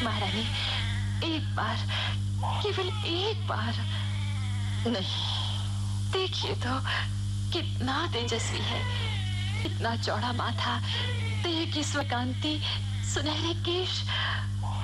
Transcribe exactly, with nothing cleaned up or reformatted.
महारानी, एक बार, केवल एक बार। नहीं। देखिए तो कितना तेजस्वी है, इतना चौड़ा माथा, तेज की स्वकांति, सुनहरे केश